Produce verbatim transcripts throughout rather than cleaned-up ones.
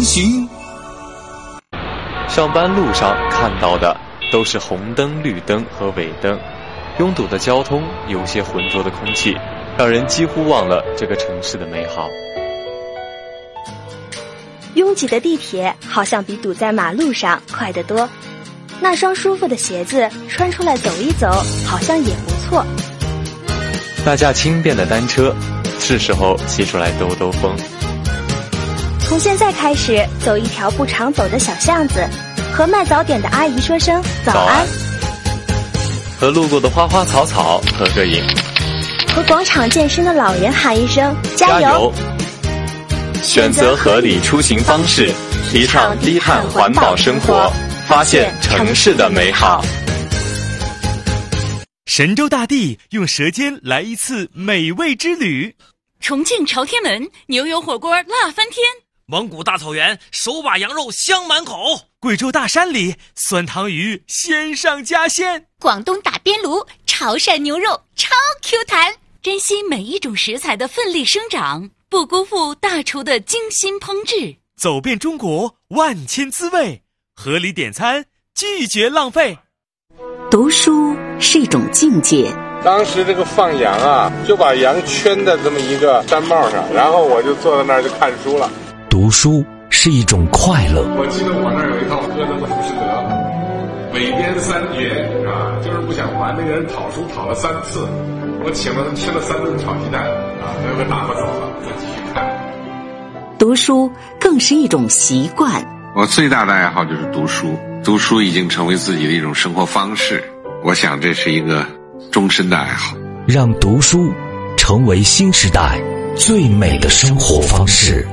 前行。 上班路上看到的都是红灯、绿灯和尾灯，拥堵的交通，有些浑浊的空气，让人几乎忘了这个城市的美好。 拥挤的地铁好像比堵在马路上快得多，那双舒服的鞋子穿出来走一走，好像也不错。 那架轻便的单车，是时候骑出来兜兜风。 从现在开始，走一条不常走的小巷子，和卖早点的阿姨说声早安，早安， 和路过的花花草草合个影， 和广场健身的老人喊一声加油。加油， 选择合理出行方式，提倡低碳环保生活，发现城市的美好。 神州大地用舌尖来一次美味之旅。 重庆朝天门牛油火锅辣翻天， 蒙古大草原手把羊肉香满口， 贵州大山里酸汤鱼鲜上加鲜， 广东打边炉潮汕牛肉超 Q 弹。珍惜每一种食材的奋力生长，不辜负大厨的精心烹制。 走遍中国万千滋味，合理点餐，拒绝浪费。 读书是一种境界。 当时这个放羊啊，就把羊圈在这么一个毡帽上，然后我就坐在那儿就看书了。 读书是一种快乐。 我记得我那儿有一套歌德的《浮士德》，韦编三绝啊，就是不想还，那个人讨书讨了三次，我请了他吃了三顿炒鸡蛋啊，最后给打发走了，再继续看。 读书更是一种习惯。 我最大的爱好就是读书，读书已经成为自己的一种生活方式，我想这是一个终身的爱好。 让读书成为新时代最美的生活方式。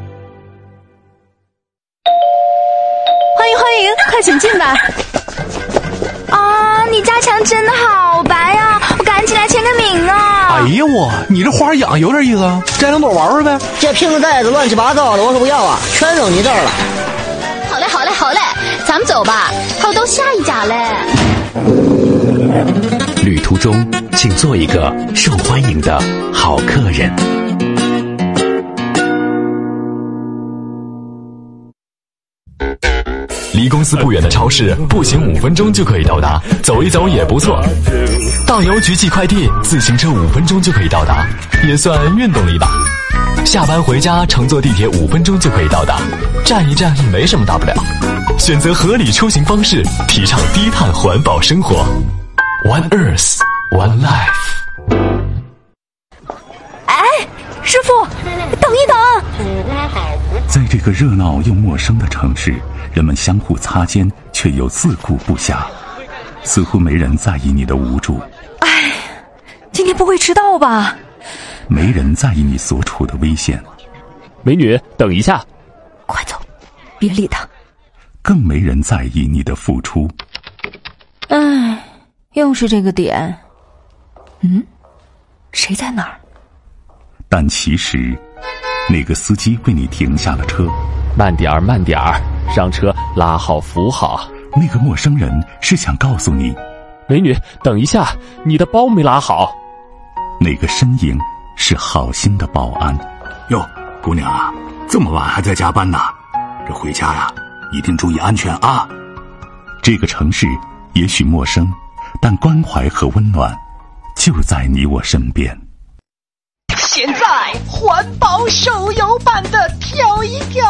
欢迎欢迎，快请进吧。啊，你家墙真的好白呀、啊，我赶紧来签个名啊。 哎呀我，你这花养有点意思啊，摘两朵玩玩呗。 这瓶子袋子乱七八糟的，我可不要啊，全扔你这儿了。 好嘞好嘞好嘞，咱们走吧，还有到下一家嘞。 旅途中请做一个受欢迎的好客人。 离公司不远的超市，步行五分钟就可以到达，走一走也不错。到邮局寄快递，自行车五分钟就可以到达，也算运动了一把。下班回家乘坐地铁五分钟就可以到达，站一站没什么大不了。选择合理出行方式，提倡低碳环保生活。One Earth, One Life。 哎，师傅，等一等！ 在这个热闹又陌生的城市，人们相互擦肩，却又自顾不暇，似乎没人在意你的无助。 哎，今天不会迟到吧？ 没人在意你所处的危险。 美女，等一下。 快走，别理他。 更没人在意你的付出。 唉，又是这个点。嗯，谁在哪儿？ 但其实那个司机为你停下了车。 慢点儿慢点儿，上车拉好扶好。 那个陌生人是想告诉你， 美女等一下，你的包没拉好。 那个身影是好心的保安。 哟，姑娘啊，这么晚还在加班呢，这回家呀一定注意安全啊。 这个城市也许陌生，但关怀和温暖就在你我身边。 现在环保手游版的跳一跳